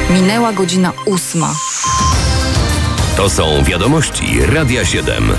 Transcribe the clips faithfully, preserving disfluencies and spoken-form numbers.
Minęła godzina ósma. To są wiadomości Radia siedem.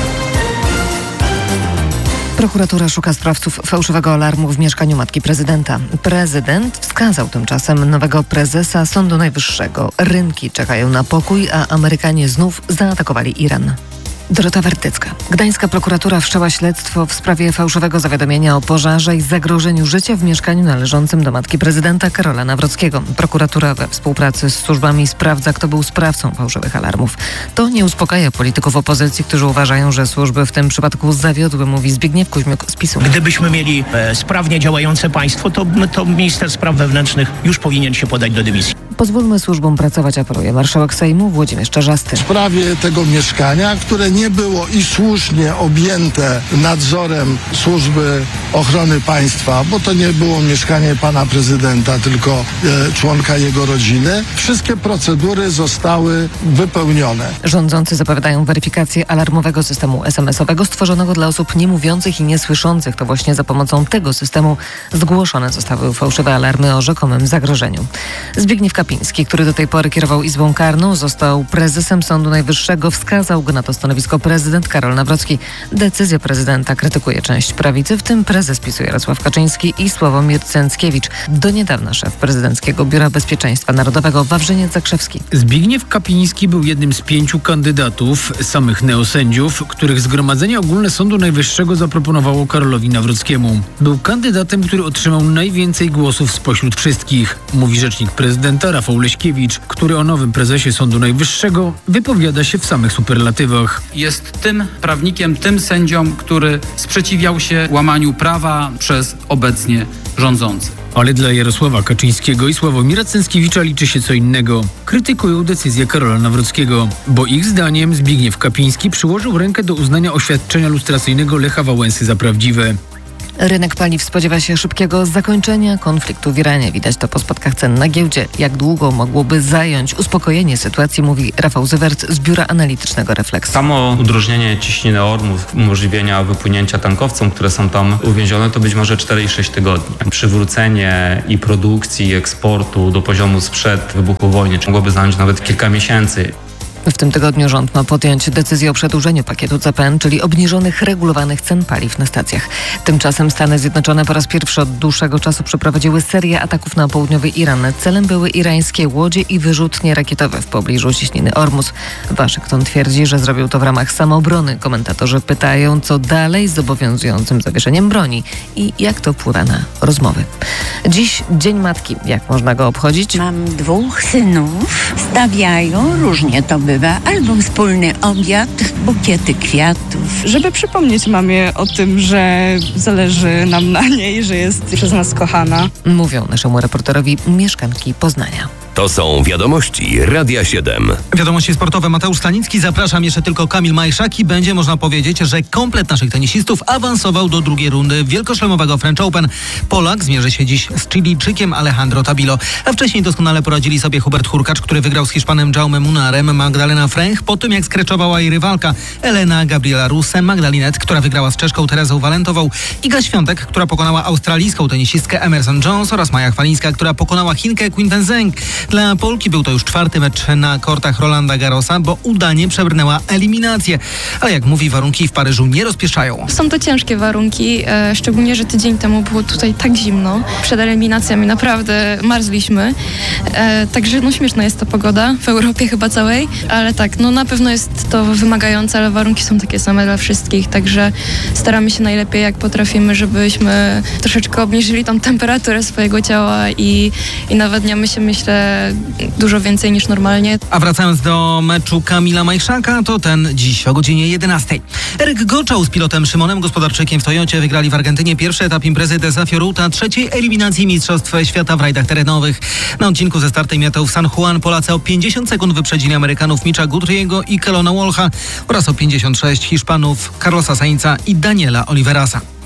Prokuratura szuka sprawców fałszywego alarmu w mieszkaniu matki prezydenta. Prezydent wskazał tymczasem nowego prezesa Sądu Najwyższego. Rynki czekają na pokój, a Amerykanie znów zaatakowali Iran. Dorota Wertycka. Gdańska prokuratura wszczęła śledztwo w sprawie fałszywego zawiadomienia o pożarze i zagrożeniu życia w mieszkaniu należącym do matki prezydenta Karola Nawrockiego. Prokuratura we współpracy z służbami sprawdza, kto był sprawcą fałszywych alarmów. To nie uspokaja polityków opozycji, którzy uważają, że służby w tym przypadku zawiodły, mówi Zbigniew Kuźmiuk z PiSu. Gdybyśmy mieli e, sprawnie działające państwo, to, to minister spraw wewnętrznych już powinien się podać do dymisji. Pozwólmy służbom pracować, apeluje marszałek Sejmu Włodzimierz Czarzasty. W sprawie tego mieszkania, które nie było i słusznie objęte nadzorem Służby Ochrony Państwa, bo to nie było mieszkanie pana prezydenta, tylko e, członka jego rodziny, wszystkie procedury zostały wypełnione. Rządzący zapowiadają weryfikację alarmowego systemu es em esowego stworzonego dla osób niemówiących i niesłyszących. To właśnie za pomocą tego systemu zgłoszone zostały fałszywe alarmy o rzekomym zagrożeniu. Zbigniew Kapiński, który do tej pory kierował Izbą Karną, został prezesem Sądu Najwyższego. Wskazał go na to stanowisko prezydent Karol Nawrocki. Decyzję prezydenta krytykuje część prawicy, w tym prezes PiSu Jarosław Kaczyński i Sławomir Cęckiewicz. Do niedawna szef prezydenckiego Biura Bezpieczeństwa Narodowego Wawrzyniec Zakrzewski. Zbigniew Kapiński był jednym z pięciu kandydatów, samych neosędziów, których Zgromadzenie Ogólne Sądu Najwyższego zaproponowało Karolowi Nawrockiemu. Był kandydatem, który otrzymał najwięcej głosów spośród wszystkich, mówi rzecznik prezydenta Rafał Leśkiewicz, który o nowym prezesie Sądu Najwyższego wypowiada się w samych superlatywach. Jest tym prawnikiem, tym sędzią, który sprzeciwiał się łamaniu prawa przez obecnie rządzących. Ale dla Jarosława Kaczyńskiego i Sławomira Cęckiewicza liczy się co innego. Krytykują decyzję Karola Nawrockiego, bo ich zdaniem Zbigniew Kapiński przyłożył rękę do uznania oświadczenia lustracyjnego Lecha Wałęsy za prawdziwe. Rynek paliw spodziewa się szybkiego zakończenia konfliktu w Iranie. Widać to po spadkach cen na giełdzie. Jak długo mogłoby zająć uspokojenie sytuacji, mówi Rafał Zywert z Biura Analitycznego Refleks. Samo udrożnienie ciśniny Ormus, umożliwienia wypłynięcia tankowcom, które są tam uwięzione, to być może cztery i sześć tygodni. Przywrócenie i produkcji, i eksportu do poziomu sprzed wybuchu wojny mogłoby zająć nawet kilka miesięcy. W tym tygodniu rząd ma podjąć decyzję o przedłużeniu pakietu C P N, czyli obniżonych regulowanych cen paliw na stacjach. Tymczasem Stany Zjednoczone po raz pierwszy od dłuższego czasu przeprowadziły serię ataków na południowy Iran. Celem były irańskie łodzie i wyrzutnie rakietowe w pobliżu ciśniny Ormus. Waszyngton twierdzi, że zrobił to w ramach samoobrony. Komentatorzy pytają, co dalej z obowiązującym zawieszeniem broni i jak to wpływa na rozmowy. Dziś Dzień Matki. Jak można go obchodzić? Mam dwóch synów. Stawiają, różnie to bywa, albo wspólny obiad, bukiety kwiatów. Żeby przypomnieć mamie o tym, że zależy nam na niej, że jest przez nas kochana. Mówią naszemu reporterowi mieszkanki Poznania. To są wiadomości Radia siedem. Wiadomości sportowe. Mateusz Stanicki, zapraszam jeszcze tylko Kamil Majszak i będzie można powiedzieć, że komplet naszych tenisistów awansował do drugiej rundy wielkoszlemowego French Open. Polak zmierzy się dziś z Chilijczykiem Alejandro Tabilo. A wcześniej doskonale poradzili sobie Hubert Hurkacz, który wygrał z Hiszpanem Jaume Munarem, Magdalena Fręch, po tym jak skreczowała jej rywalka Elena Gabriela Russe, Magdalinet, która wygrała z Czeszką Terezą Walentową, Iga Świątek, która pokonała australijską tenisistkę Emerson Jones oraz Maja Chwalińska, która pokonała Chinkę Quinten Zheng. Dla Polki był to już czwarty mecz na kortach Rolanda Garrosa, bo udanie przebrnęła eliminację. Ale jak mówi, warunki w Paryżu nie rozpieszczają. Są to ciężkie warunki, e, szczególnie, że tydzień temu było tutaj tak zimno. Przed eliminacjami naprawdę marzliśmy. E, także no śmieszna jest ta pogoda w Europie chyba całej, ale tak, no na pewno jest to wymagające, ale warunki są takie same dla wszystkich, także staramy się najlepiej jak potrafimy, żebyśmy troszeczkę obniżyli tą temperaturę swojego ciała i, i nawadniamy się, myślę, dużo więcej niż normalnie. A wracając do meczu Kamila Majszaka, to ten dziś o godzinie jedenastej. Eryk Goczał z pilotem Szymonem Gospodarczykiem w Toyocie wygrali w Argentynie pierwszy etap imprezy Desafio Ruta, trzeciej eliminacji Mistrzostw Świata w rajdach terenowych. Na odcinku ze startem jatał w San Juan Polacy o pięćdziesiąt sekund wyprzedzili Amerykanów Mitcha Guthrie'ego i Kelona Walcha oraz o pięćdziesiąt sześć Hiszpanów Carlosa Sainza i Daniela Oliverasa.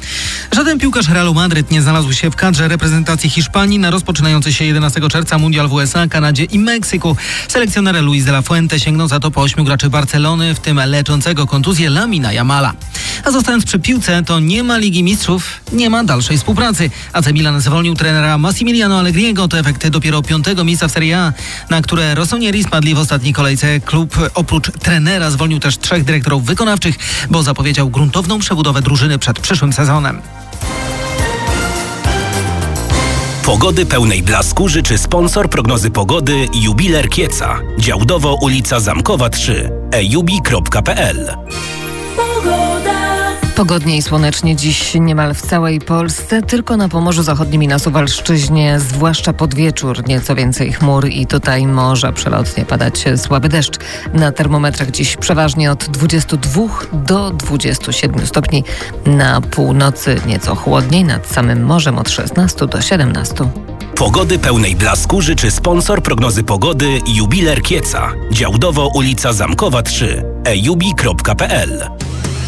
Żaden piłkarz Realu Madryt nie znalazł się w kadrze reprezentacji Hiszpanii na rozpoczynający się jedenastego czerwca mundial w U S A, Kanadzie i Meksyku. Selekcjoner Luis de la Fuente sięgnął za to po ośmiu graczy Barcelony, w tym leczącego kontuzję Lamina Yamala. A zostając przy piłce, to nie ma Ligi Mistrzów, nie ma dalszej współpracy. A C Milan zwolnił trenera Massimiliano Allegriego. To efekty dopiero piątego miejsca w Serie A, na które rossonieri spadli w ostatniej kolejce. Klub oprócz trenera zwolnił też trzech dyrektorów wykonawczych, bo zapowiedział gruntowną przebudowę drużyny przed przyszłym sezonem. Pogody pełnej blasku życzy sponsor prognozy pogody Jubiler Kieca. Działdowo ulica Zamkowa trzy. e jubi kropka p l. Pogodnie i słonecznie dziś niemal w całej Polsce, tylko na Pomorzu Zachodnim i na Suwalszczyźnie, zwłaszcza pod wieczór, nieco więcej chmur i tutaj może przelotnie padać słaby deszcz. Na termometrach dziś przeważnie od dwudziestu dwóch do dwudziestu siedmiu stopni. Na północy nieco chłodniej, nad samym morzem od szesnastu do siedemnastu. Pogody pełnej blasku życzy sponsor prognozy pogody Jubiler Kieca. Działdowo ulica Zamkowa trzy. e jubi kropka p l.